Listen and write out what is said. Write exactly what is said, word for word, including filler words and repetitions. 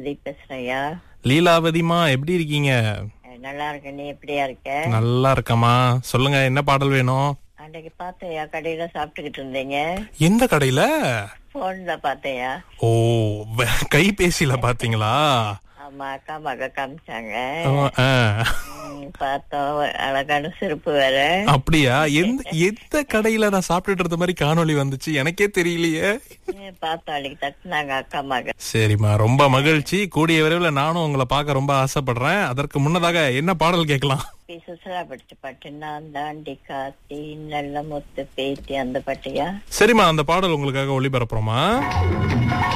லீலாவதி பேசுறையா? லீலாவதிமா எப்படி இருக்கீங்க? நல்லா இருக்க, நீ எப்படியா இருக்க? நல்லா இருக்கமா. சொல்லுங்க, என்ன பாடல் வேணும்? அன்னைக்கு பாத்தையா கடையில சாப்பிட்டுக்கிட்டு இருந்தீங்க? எந்த கடையில? போன்ல பாத்தையா? ஓ, வ- கைபேசியில பாத்தீங்களா? ஆமா, அக்கா மக காமிச்சாங்க. ஆ, ஆ. ம், பார்த்தோம். அழகான சிறப்பு வேற. அப்படியா? எந்த எந்த கடையில நான் சாப்பிட்டுட்டு இருந்த மாதிரி காணொளி வந்துச்சு, எனக்கே தெரியலையே. ம், பார்த்தோம், அன்னைக்கு தட்டுனாங்க அக்கா மக. சரிம்மா, ரொம்ப மகிழ்ச்சி. கூடிய விரைவில் நானும் உங்களை பார்க்க ரொம்ப ஆசைப்படுறேன். அதற்கு முன்னதாக என்ன பாடல் கேட்கலாம்? பி சுசலா படிச்ச பாட்டு, நான் தாண்டி காத்தி நல்ல முத்து பேத்தி, அந்த பாட்டியா? சரிம்மா, அந்த பாடல் உங்களுக்காக ஒளிபரப்புறோமா.